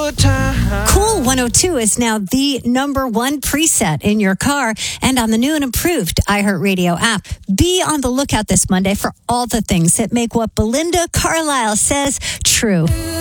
good time. Cool 102 is now the number one preset in your car and on the new and improved iHeartRadio app. Be on the lookout this Monday for all the things that make what Belinda Carlisle says true.